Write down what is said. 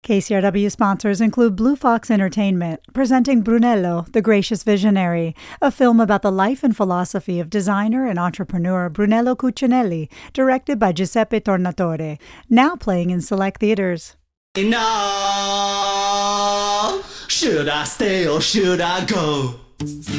KCRW sponsors include Blue Fox Entertainment, presenting Brunello, the Gracious Visionary, a film about the life and philosophy of designer and entrepreneur Brunello Cucinelli, directed by Giuseppe Tornatore, now playing in select theaters. Now, should I stay or should I go?